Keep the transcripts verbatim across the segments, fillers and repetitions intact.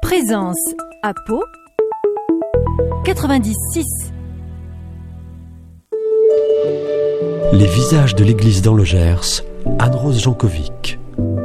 Présence à Pau quatre-vingt-dix virgule six. Les visages de l'église dans le Gers, Anne-Rose Jankovic.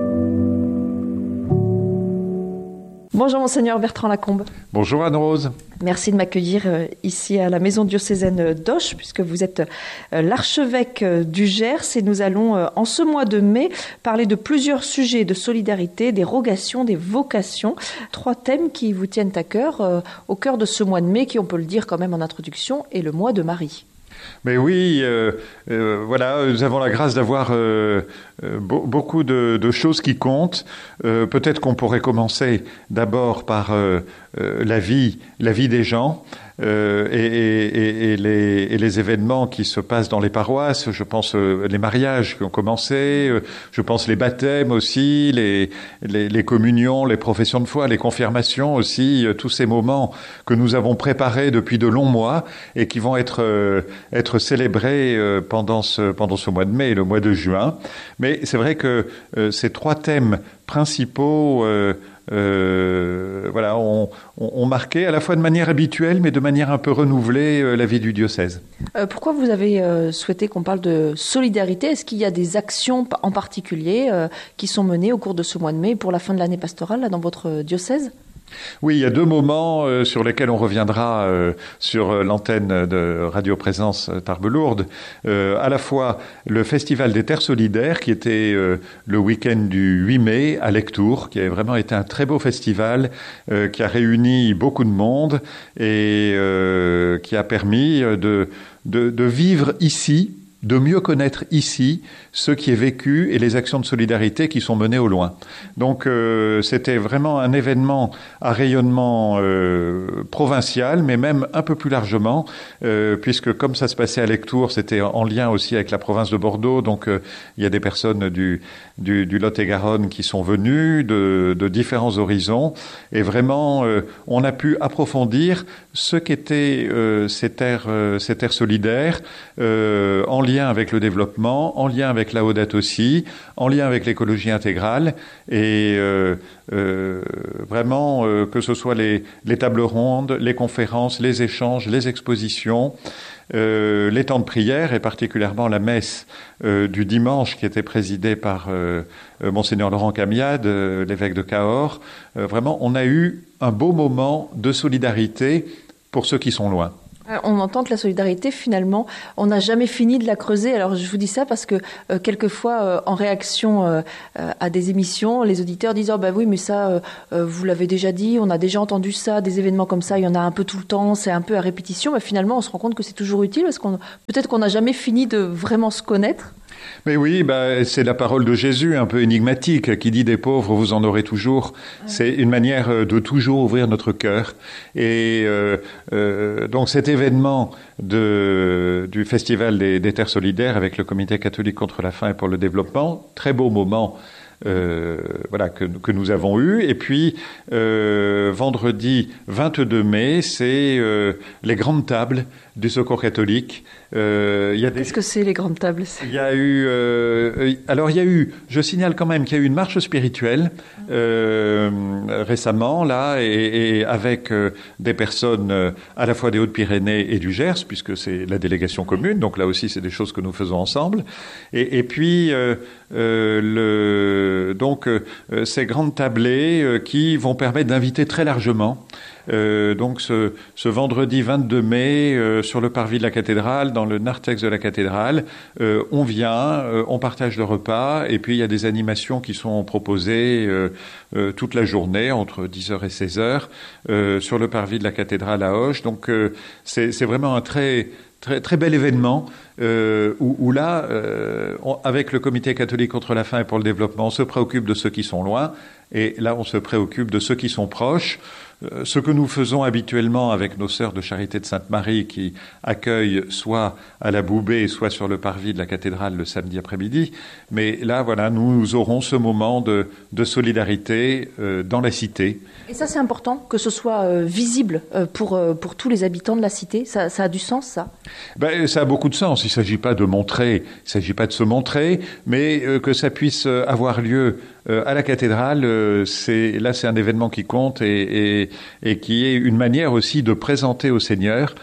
Bonjour Monseigneur Bertrand Lacombe. Bonjour Anne-Rose. Merci de m'accueillir ici à la maison diocésaine d'Auch, puisque vous êtes l'archevêque du Gers et nous allons en ce mois de mai parler de plusieurs sujets de solidarité, des rogations, des vocations. Trois thèmes qui vous tiennent à cœur, au cœur de ce mois de mai qui, on peut le dire quand même en introduction, est le mois de Marie. Mais oui, euh, euh, voilà, nous avons la grâce d'avoir euh, euh, be- beaucoup de, de choses qui comptent. Euh, peut-être qu'on pourrait commencer d'abord par euh, euh, la vie, la vie des gens. Euh, et, et, et, les, et les événements qui se passent dans les paroisses. Je pense euh, les mariages qui ont commencé, euh, je pense les baptêmes aussi, les, les, les communions, les professions de foi, les confirmations aussi, euh, tous ces moments que nous avons préparés depuis de longs mois et qui vont être, euh, être célébrés euh, pendant, ce, pendant ce mois de mai et le mois de juin. Mais c'est vrai que euh, ces trois thèmes principaux euh, Euh, voilà, on, on, on marquait à la fois de manière habituelle, mais de manière un peu renouvelée euh, la vie du diocèse. Euh, pourquoi vous avez euh, souhaité qu'on parle de solidarité ? Est-ce qu'il y a des actions en particulier euh, qui sont menées au cours de ce mois de mai pour la fin de l'année pastorale là, dans votre diocèse ? Oui, il y a deux moments euh, sur lesquels on reviendra euh, sur euh, l'antenne de Radio Présence euh, Tarbes-Lourdes. Euh, à la fois le Festival des Terres Solidaires, qui était euh, le week-end du huit mai à Lectoure, qui a vraiment été un très beau festival, euh, qui a réuni beaucoup de monde et euh, qui a permis de, de, de vivre ici, de mieux connaître ici ce qui est vécu et les actions de solidarité qui sont menées au loin. Donc euh, c'était vraiment un événement à rayonnement euh, provincial, mais même un peu plus largement, euh, puisque comme ça se passait à Lectoure, c'était en lien aussi avec la province de Bordeaux, donc euh, il y a des personnes du, du, du Lot-et-Garonne qui sont venues de, de différents horizons, et vraiment euh, on a pu approfondir ce qu'étaient euh, ces terres, euh, ces terres solidaires, euh, en lien avec le développement, en lien avec Laudato aussi, en lien avec l'écologie intégrale, et euh, euh, vraiment euh, que ce soit les, les tables rondes, les conférences, les échanges, les expositions, euh, les temps de prière et particulièrement la messe euh, du dimanche qui était présidée par euh, euh, Monseigneur Laurent Camiade, euh, l'évêque de Cahors. Euh, vraiment, on a eu un beau moment de solidarité pour ceux qui sont loin. On entend que la solidarité, finalement, on n'a jamais fini de la creuser. Alors, je vous dis ça parce que euh, quelquefois, euh, en réaction euh, à des émissions, les auditeurs disent « Oh ben oui, mais ça, euh, euh, vous l'avez déjà dit, on a déjà entendu ça, des événements comme ça, il y en a un peu tout le temps, c'est un peu à répétition. » Mais finalement, on se rend compte que c'est toujours utile parce qu'on peut-être qu'on n'a jamais fini de vraiment se connaître. Mais oui, bah, c'est la parole de Jésus, un peu énigmatique, qui dit « Des pauvres, vous en aurez toujours ». C'est une manière de toujours ouvrir notre cœur. Et euh, euh, donc cet événement de, du Festival des, des Terres Solidaires avec le Comité catholique contre la faim et pour le développement, très beau moment euh, voilà, que, que nous avons eu. Et puis, euh, vendredi vingt-deux mai, c'est euh, les grandes tables du Secours catholique. Euh, y a des... Qu'est-ce que c'est les grandes tables ? Il y a eu, euh, alors il y a eu, je signale quand même qu'il y a eu une marche spirituelle euh, récemment là, et, et avec euh, des personnes euh, à la fois des Hautes-Pyrénées et du Gers, puisque c'est la délégation commune. Donc là aussi, c'est des choses que nous faisons ensemble. Et, et puis euh, euh, le, donc euh, ces grandes tablées euh, qui vont permettre d'inviter très largement. Euh, donc ce, ce vendredi vingt-deux mai euh, sur le parvis de la cathédrale, dans le narthex de la cathédrale, euh, on vient, euh, on partage le repas et puis il y a des animations qui sont proposées euh, euh, toute la journée entre dix heures et seize heures euh, sur le parvis de la cathédrale à Auch. Donc euh, c'est, c'est vraiment un très Très, très bel événement euh, où, où là, euh, on, avec le Comité catholique contre la faim et pour le développement, on se préoccupe de ceux qui sont loin et là, on se préoccupe de ceux qui sont proches. euh, ce que nous faisons habituellement avec nos sœurs de Charité de Sainte-Marie qui accueillent soit à la Boubée, soit sur le parvis de la cathédrale le samedi après-midi. Mais là, voilà, nous aurons ce moment de, de solidarité euh, dans la cité. Et ça, c'est important que ce soit euh, visible euh, pour, euh, pour tous les habitants de la cité. Ça, ça a du sens, ça? Ben, ça a beaucoup de sens. Il ne s'agit pas de montrer, il ne s'agit pas de se montrer, mais euh, que ça puisse avoir lieu euh, à la cathédrale. Euh, c'est, là, c'est un événement qui compte et, et, et qui est une manière aussi de présenter au Seigneur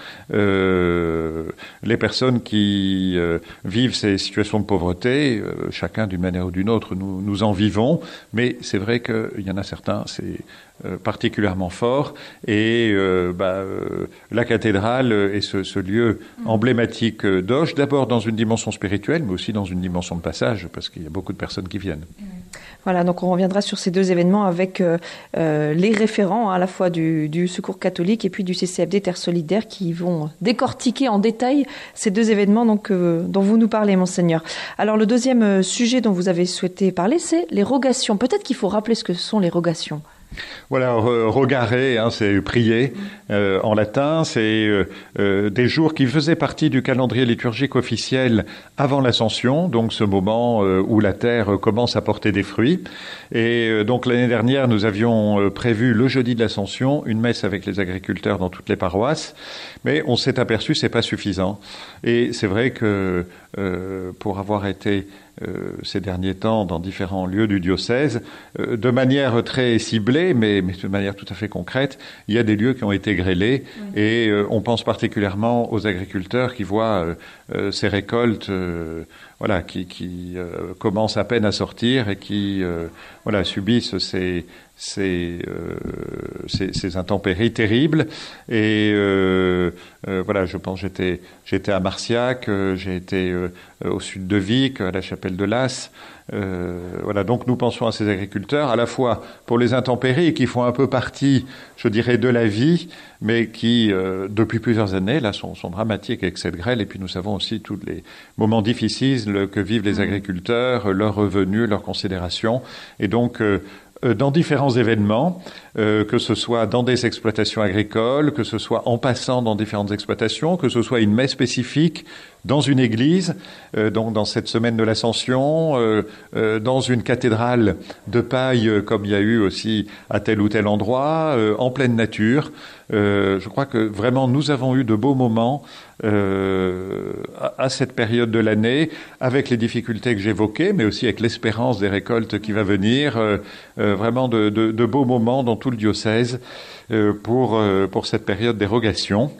euh, les personnes qui euh, vivent ces situations de pauvreté. Euh, chacun, d'une manière ou d'une autre, nous, nous en vivons. Mais c'est vrai qu'il y en a certains, c'est Euh, particulièrement fort et euh, bah, euh, la cathédrale est ce, ce lieu emblématique d'Auch, d'abord dans une dimension spirituelle mais aussi dans une dimension de passage parce qu'il y a beaucoup de personnes qui viennent. Voilà, donc on reviendra sur ces deux événements avec euh, euh, les référents hein, à la fois du, du Secours catholique et puis du C C F D Terre solidaire qui vont décortiquer en détail ces deux événements donc, euh, dont vous nous parlez, Monseigneur. Alors le deuxième sujet dont vous avez souhaité parler, c'est les rogations. Peut-être qu'il faut rappeler ce que sont les rogations. Voilà, rogare, hein, c'est prier euh, en latin, c'est euh, euh, des jours qui faisaient partie du calendrier liturgique officiel avant l'Ascension, donc ce moment euh, où la terre commence à porter des fruits. Et euh, donc l'année dernière, nous avions euh, prévu le jeudi de l'Ascension une messe avec les agriculteurs dans toutes les paroisses, mais on s'est aperçu que c'est pas suffisant. Et c'est vrai que euh, pour avoir été Euh, ces derniers temps dans différents lieux du diocèse, euh, de manière très ciblée, mais, mais de manière tout à fait concrète, il y a des lieux qui ont été grêlés mmh. et euh, on pense particulièrement aux agriculteurs qui voient euh, euh, ces récoltes euh, voilà, qui, qui euh, commencent à peine à sortir et qui euh, voilà, subissent ces, ces, euh, ces, ces intempéries terribles. Et euh, euh, voilà, je pense j'étais j'étais à Marciac, euh, j'ai été euh, au sud de Vic, à la chapelle de Las. Euh, voilà, donc nous pensons à ces agriculteurs, à la fois pour les intempéries qui font un peu partie, je dirais, de la vie, mais qui, euh, depuis plusieurs années, là, sont, sont dramatiques avec cette grêle. Et puis nous savons aussi tous les moments difficiles que vivent les agriculteurs, leurs revenus, leurs considérations. Et donc, euh, dans différents événements, euh, que ce soit dans des exploitations agricoles, que ce soit en passant dans différentes exploitations, que ce soit une messe spécifique dans une église, euh, donc dans cette semaine de l'Ascension, euh, euh, dans une cathédrale de paille, euh, comme il y a eu aussi à tel ou tel endroit, euh, en pleine nature. Euh, je crois que vraiment nous avons eu de beaux moments euh, à, à cette période de l'année, avec les difficultés que j'évoquais, mais aussi avec l'espérance des récoltes qui va venir. Euh, euh, vraiment de, de, de beaux moments dans tout le diocèse euh, pour, euh, pour cette période d'érogation.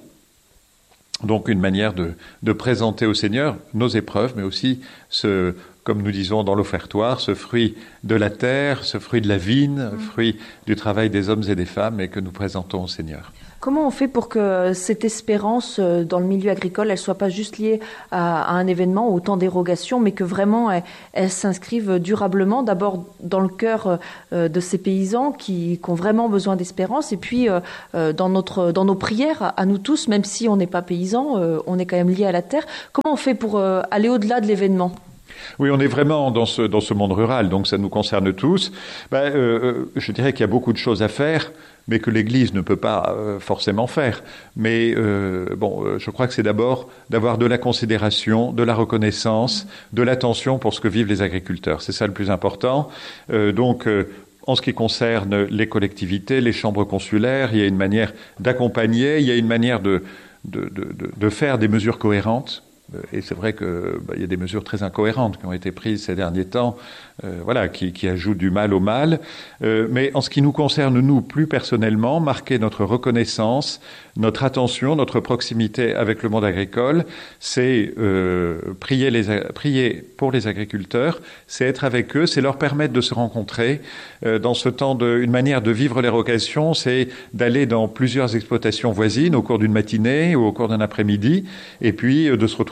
Donc une manière de, de présenter au Seigneur nos épreuves, mais aussi ce, comme nous disons dans l'offertoire, ce fruit de la terre, ce fruit de la vigne, mmh. fruit du travail des hommes et des femmes, et que nous présentons au Seigneur. Comment on fait pour que cette espérance dans le milieu agricole, elle soit pas juste liée à, à un événement ou au temps d'érogation, mais que vraiment elle, elle s'inscrive durablement, d'abord dans le cœur euh, de ces paysans qui, qui ont vraiment besoin d'espérance, et puis euh, dans notre, dans nos prières à, à nous tous, même si on n'est pas paysans, euh, on est quand même lié à la terre. Comment on fait pour euh, aller au-delà de l'événement ? Oui, on est vraiment dans ce, dans ce monde rural, donc ça nous concerne tous. Ben, euh, je dirais qu'il y a beaucoup de choses à faire, mais que l'Église ne peut pas euh, forcément faire. Mais euh, bon, euh, je crois que c'est d'abord d'avoir de la considération, de la reconnaissance, de l'attention pour ce que vivent les agriculteurs. C'est ça le plus important. Euh, donc, euh, en ce qui concerne les collectivités, les chambres consulaires, il y a une manière d'accompagner, il y a une manière de, de, de, de faire des mesures cohérentes. Et c'est vrai que bah, y a des mesures très incohérentes qui ont été prises ces derniers temps, euh, voilà, qui, qui ajoutent du mal au mal. Euh, mais en ce qui nous concerne, nous, plus personnellement, marquer notre reconnaissance, notre attention, notre proximité avec le monde agricole, c'est euh, prier, les, prier pour les agriculteurs, c'est être avec eux, c'est leur permettre de se rencontrer. Euh, dans ce temps, de, une manière de vivre les vocations, c'est d'aller dans plusieurs exploitations voisines au cours d'une matinée ou au cours d'un après-midi, et puis euh, de se retrouver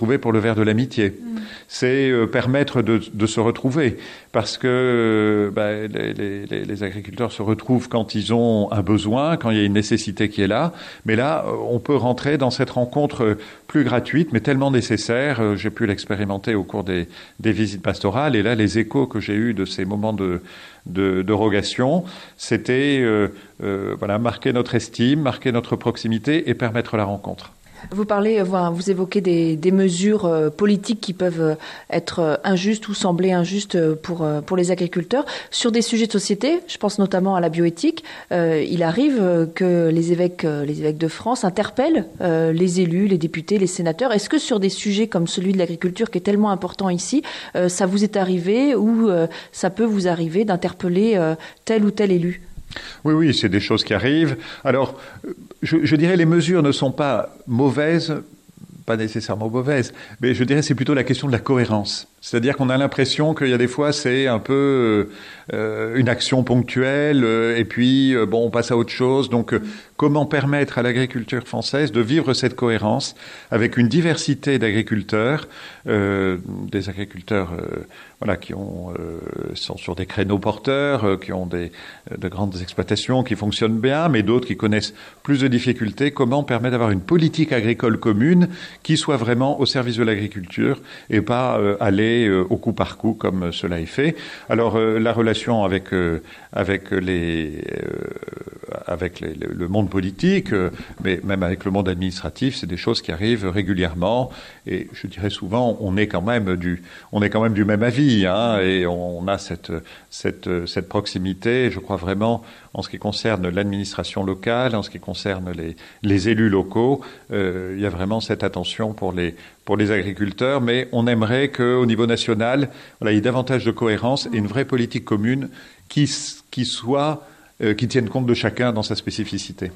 retrouver pour le verre de l'amitié. Mmh. C'est euh, permettre de, de se retrouver, parce que euh, bah, les, les, les agriculteurs se retrouvent quand ils ont un besoin, quand il y a une nécessité qui est là. Mais là, on peut rentrer dans cette rencontre plus gratuite, mais tellement nécessaire. J'ai pu l'expérimenter au cours des, des visites pastorales, et là, les échos que j'ai eus de ces moments de de d'érogation, c'était euh, euh, voilà, marquer notre estime, marquer notre proximité et permettre la rencontre. Vous parlez, vous évoquez des, des mesures politiques qui peuvent être injustes ou sembler injustes pour, pour les agriculteurs. Sur des sujets de société, je pense notamment à la bioéthique, euh, il arrive que les évêques, les évêques de France interpellent euh, les élus, les députés, les sénateurs. Est-ce que sur des sujets comme celui de l'agriculture qui est tellement important ici, euh, ça vous est arrivé ou euh, ça peut vous arriver d'interpeller euh, tel ou tel élu ? Oui, oui, c'est des choses qui arrivent. Alors, je, je dirais les mesures ne sont pas mauvaises, pas nécessairement mauvaises, mais je dirais c'est plutôt la question de la cohérence. C'est-à-dire qu'on a l'impression qu'il y a des fois, c'est un peu euh, une action ponctuelle, euh, et puis, euh, bon, on passe à autre chose. Donc, euh, comment permettre à l'agriculture française de vivre cette cohérence avec une diversité d'agriculteurs, euh, des agriculteurs euh, voilà, qui ont, euh, sont sur des créneaux porteurs, euh, qui ont des, de grandes exploitations qui fonctionnent bien, mais d'autres qui connaissent plus de difficultés. Comment permettre d'avoir une politique agricole commune qui soit vraiment au service de l'agriculture et pas euh, aller au coup par coup comme cela est fait. Alors euh, la relation avec euh, avec les euh, avec les, le monde politique, euh, mais même avec le monde administratif, c'est des choses qui arrivent régulièrement. Et je dirais souvent, on est quand même du on est quand même du même avis, hein, et on, on a cette cette cette proximité. Je crois vraiment en ce qui concerne l'administration locale, en ce qui concerne les les élus locaux, euh, il y a vraiment cette attention pour les pour les agriculteurs, mais on aimerait qu'au niveau national, voilà, il y ait davantage de cohérence et une vraie politique commune qui, qui soit, euh, qui tienne compte de chacun dans sa spécificité.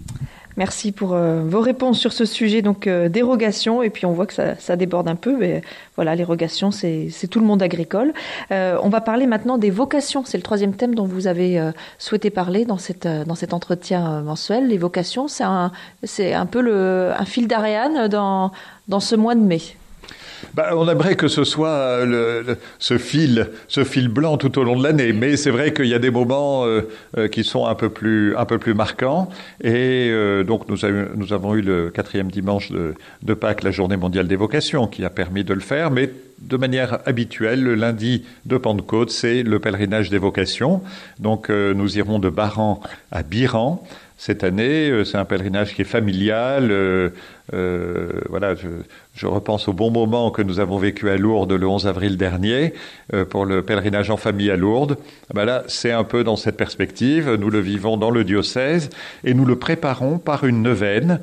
Merci pour euh, vos réponses sur ce sujet donc euh, dérogation, et puis on voit que ça, ça déborde un peu, mais voilà, l'érogation c'est, c'est tout le monde agricole. Euh, on va parler maintenant des vocations, c'est le troisième thème dont vous avez euh, souhaité parler dans, cette, euh, dans cet entretien euh, mensuel. Les vocations, c'est un, c'est un peu le, un fil d'Ariane dans, dans ce mois de mai. Bah, on aimerait que ce soit le, le, ce fil, ce fil blanc tout au long de l'année, mais c'est vrai qu'il y a des moments euh, euh, qui sont un peu plus, un peu plus marquants. Et euh, donc nous, a, nous avons eu le quatrième dimanche de, de Pâques, la Journée mondiale des vocations, qui a permis de le faire, mais de manière habituelle, le lundi de Pentecôte, c'est le pèlerinage des vocations. Donc euh, nous irons de Baran à Biran. Cette année, c'est un pèlerinage qui est familial. Euh, euh, voilà, je, je repense au bon moment que nous avons vécu à Lourdes le onze avril dernier euh, pour le pèlerinage en famille à Lourdes. Ben là, c'est un peu dans cette perspective. Nous le vivons dans le diocèse et nous le préparons par une neuvaine.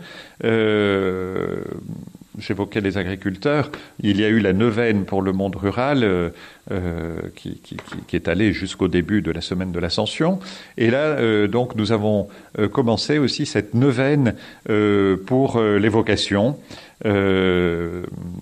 Euh, J'évoquais les agriculteurs. Il y a eu la neuvaine pour le monde rural euh, euh, qui, qui, qui est allée jusqu'au début de la semaine de l'Ascension. Et là, euh, donc, nous avons euh, commencé aussi cette neuvaine euh, pour euh, les vocations, euh,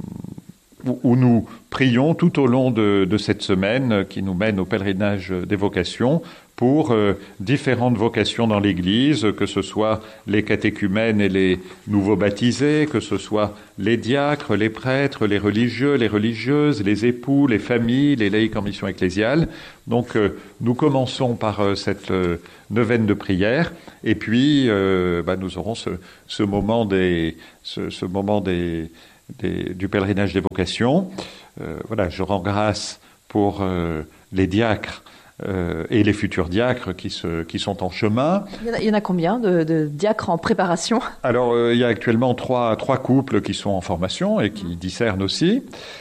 où, où nous prions tout au long de, de cette semaine qui nous mène au pèlerinage des vocations pour euh, différentes vocations dans l'Église, que ce soit les catéchumènes et les nouveaux baptisés, que ce soit les diacres, les prêtres, les religieux, les religieuses, les époux, les familles, les laïcs en mission ecclésiale. Donc euh, nous commençons par euh, cette euh, neuvaine de prière, et puis euh, bah, nous aurons ce, ce moment des, ce, ce moment des, des, du pèlerinage des vocations. Euh, voilà, je rends grâce pour euh, les diacres Euh, et les futurs diacres qui, se, qui sont en chemin. Il y en a, il y en a combien de, de diacres en préparation ? Alors, euh, il y a actuellement trois, trois couples qui sont en formation et qui discernent aussi.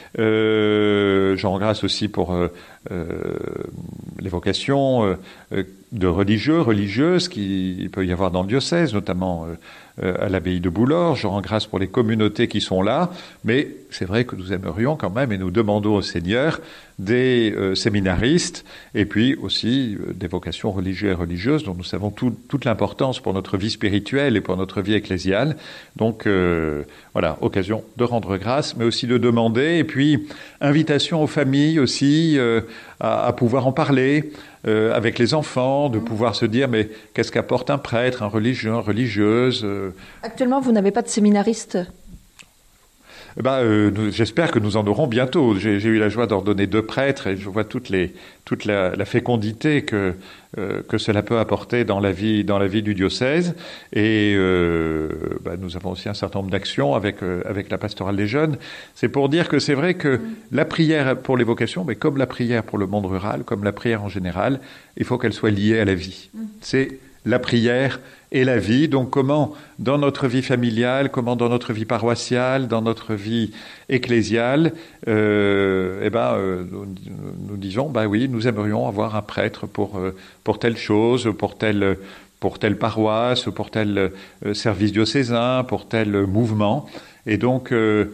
Euh, j'en grâce aussi pour euh, euh, les vocations euh, de religieux, religieuses qu'il peut y avoir dans le diocèse, notamment euh, à l'abbaye de Boulor. Je rends grâce pour les communautés qui sont là, mais c'est vrai que nous aimerions quand même, et nous demandons au Seigneur, des euh, séminaristes, et puis aussi euh, des vocations religieuses et religieuses, dont nous savons tout, toute l'importance pour notre vie spirituelle et pour notre vie ecclésiale. Donc euh, voilà, occasion de rendre grâce, mais aussi de demander, et puis invitation aux familles aussi euh, à, à pouvoir en parler, Euh, avec les enfants, de pouvoir se dire mais qu'est-ce qu'apporte un prêtre, un religieux, une religieuse euh... Actuellement, vous n'avez pas de séminariste ? ben, euh, nous, j'espère que nous en aurons bientôt. J'ai, j'ai eu la joie d'ordonner deux prêtres et je vois toute, les, toute la, la fécondité que, euh, que cela peut apporter dans la vie, dans la vie du diocèse. Et euh, ben, nous avons aussi un certain nombre d'actions avec, euh, avec la pastorale des jeunes. C'est pour dire que c'est vrai que la prière pour les vocations, mais comme la prière pour le monde rural, comme la prière en général, il faut qu'elle soit liée à la vie. C'est la prière et la vie. Donc comment, dans notre vie familiale, comment dans notre vie paroissiale, dans notre vie ecclésiale, euh, eh ben, euh, nous, nous disons, bah oui, nous aimerions avoir un prêtre pour, euh, pour telle chose, pour telle, pour telle paroisse, pour tel euh, service diocésain, pour tel mouvement. Et donc, euh,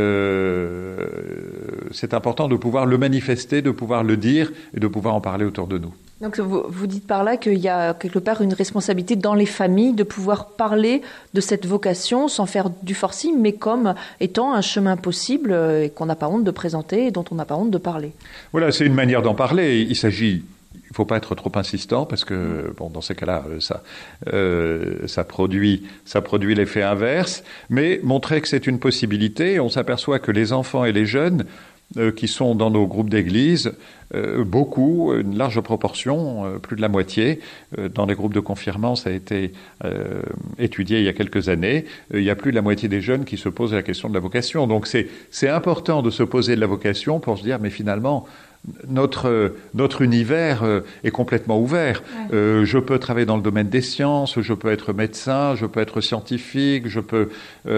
euh, c'est important de pouvoir le manifester, de pouvoir le dire et de pouvoir en parler autour de nous. Donc vous, vous dites par là qu'il y a quelque part une responsabilité dans les familles de pouvoir parler de cette vocation sans faire du forcing, mais comme étant un chemin possible et qu'on n'a pas honte de présenter et dont on n'a pas honte de parler. Voilà, c'est une manière d'en parler. Il s'agit... Il ne faut pas être trop insistant parce que, bon, dans ces cas-là, ça, euh, ça produit, ça produit l'effet inverse. Mais montrer que c'est une possibilité, on s'aperçoit que les enfants et les jeunes euh, qui sont dans nos groupes d'église, euh, beaucoup, une large proportion, euh, plus de la moitié, euh, dans les groupes de confirmants, ça a été euh, étudié il y a quelques années, euh, il y a plus de la moitié des jeunes qui se posent la question de la vocation. Donc c'est, c'est important de se poser de la vocation pour se dire, mais finalement, Notre, notre univers est complètement ouvert. Ouais. Euh, je peux travailler dans le domaine des sciences, je peux être médecin, je peux être scientifique, je peux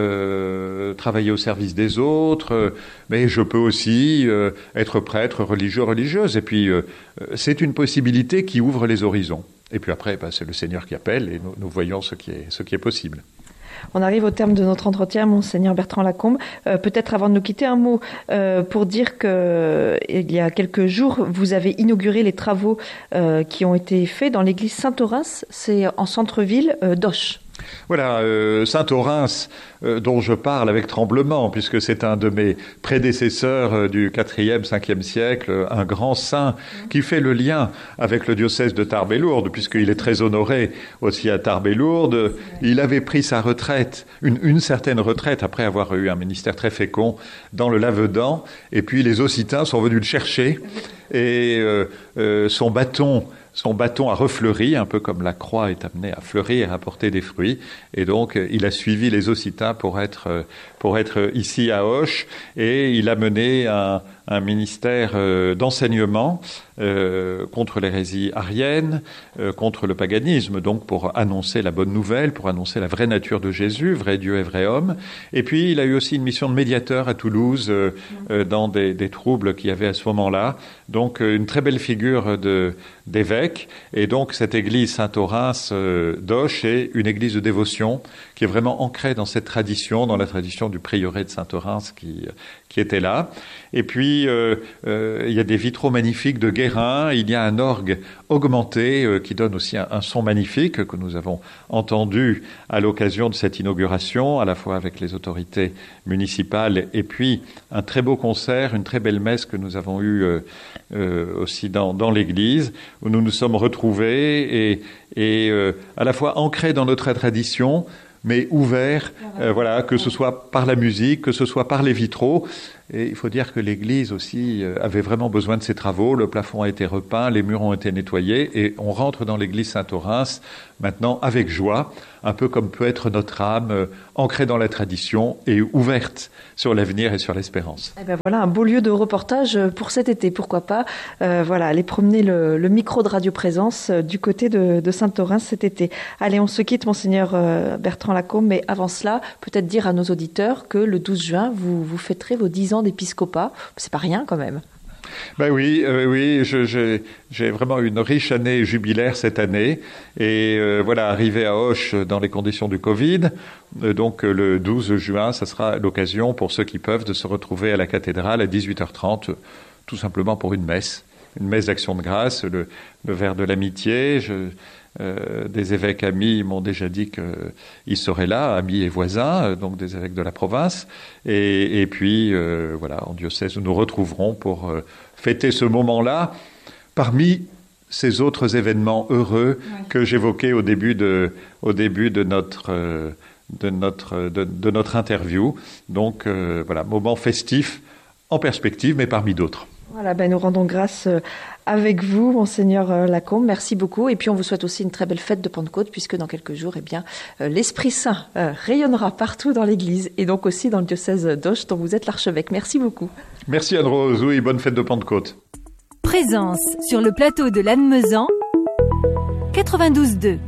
euh, travailler au service des autres, mais je peux aussi euh, être prêtre, religieux, religieuse. Et puis, euh, c'est une possibilité qui ouvre les horizons. Et puis après, bah, c'est le Seigneur qui appelle et nous, nous voyons ce qui est, ce qui est possible. On arrive au terme de notre entretien, Monseigneur Bertrand Lacombe. Euh, peut-être avant de nous quitter, un mot euh, pour dire que il y a quelques jours, vous avez inauguré les travaux euh, qui ont été faits dans l'église Saint-Orens, c'est en centre-ville euh, d'Auch. Voilà, euh, Saint-Orens, euh, dont je parle avec tremblement, puisque c'est un de mes prédécesseurs euh, du quatrième, cinquième siècle, un grand saint qui fait le lien avec le diocèse de Tarbes et Lourdes, puisqu'il est très honoré aussi à Tarbes et Lourdes. Il avait pris sa retraite, une, une certaine retraite, après avoir eu un ministère très fécond dans le Lavedan, et puis les Occitans sont venus le chercher, et euh, euh, son bâton... Son bâton a refleuri, un peu comme la croix est amenée à fleurir et à porter des fruits. Et donc, il a suivi les Occitans pour être, pour être ici à Auch. Et il a mené un, un ministère euh, d'enseignement euh, contre l'hérésie arienne, euh, contre le paganisme, donc pour annoncer la bonne nouvelle, pour annoncer la vraie nature de Jésus, vrai Dieu et vrai homme. Et puis, il a eu aussi une mission de médiateur à Toulouse euh, euh, dans des, des troubles qu'il y avait à ce moment-là. Donc, euh, une très belle figure de, d'évêque. Et donc, cette église Saint-Orens euh, d'Auch est une église de dévotion qui est vraiment ancrée dans cette tradition, dans la tradition du prieuré de Saint-Orens qui, qui était là. Et puis, euh, euh, il y a des vitraux magnifiques de Guérin, il y a un orgue augmenté euh, qui donne aussi un, un son magnifique que nous avons entendu à l'occasion de cette inauguration, à la fois avec les autorités municipales et puis un très beau concert, une très belle messe que nous avons eue euh, euh, aussi dans, dans l'église, où nous nous sommes retrouvés et, et euh, à la fois ancrés dans notre tradition, mais ouvert, euh, voilà, que ce soit par la musique, que ce soit par les vitraux. Et il faut dire que l'église aussi euh, avait vraiment besoin de ces travaux. Le plafond a été repeint, les murs ont été nettoyés, et on rentre dans l'église Saint-Orens maintenant avec joie, un peu comme peut être notre âme, euh, ancrée dans la tradition et ouverte sur l'avenir et sur l'espérance. Eh ben voilà un beau lieu de reportage pour cet été, pourquoi pas. Euh, voilà, aller promener le, le micro de Radio Présence euh, du côté de, de Saint-Orens cet été. Allez, on se quitte, Monseigneur euh, Bertrand Lacombe, mais avant cela, peut-être dire à nos auditeurs que le douze juin, vous, vous fêterez vos dix ans d'épiscopat. C'est pas rien quand même. Ben oui, euh, oui, je, je, j'ai vraiment une riche année jubilaire cette année. Et euh, voilà, arrivé à Auch dans les conditions du Covid. Euh, donc euh, le douze juin, ça sera l'occasion pour ceux qui peuvent de se retrouver à la cathédrale à dix-huit heures trente, tout simplement pour une messe. Une messe d'action de grâce, le, le verre de l'amitié. Je, Euh, des évêques amis m'ont déjà dit qu'ils seraient là, amis et voisins, donc des évêques de la province. Et, et puis, euh, voilà, en diocèse, nous nous retrouverons pour euh, fêter ce moment-là parmi ces autres événements heureux ouais. que j'évoquais au début de, au début de notre, euh, de notre, de, de notre interview. Donc euh, voilà, moment festif en perspective, mais parmi d'autres. Voilà, ben nous rendons grâce avec vous, Monseigneur Lacombe. Merci beaucoup. Et puis on vous souhaite aussi une très belle fête de Pentecôte, puisque dans quelques jours, eh bien, l'Esprit Saint rayonnera partout dans l'Église et donc aussi dans le diocèse d'Auch, dont vous êtes l'archevêque. Merci beaucoup. Merci Anne-Rose, oui, bonne fête de Pentecôte. Présence sur le plateau de Lannemezan, quatre-vingt-douze deux.